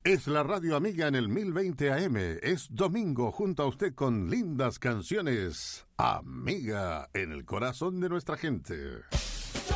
Es la radio amiga en el 1020 AM. Es domingo junto a usted con lindas canciones. Amiga en el corazón de nuestra gente.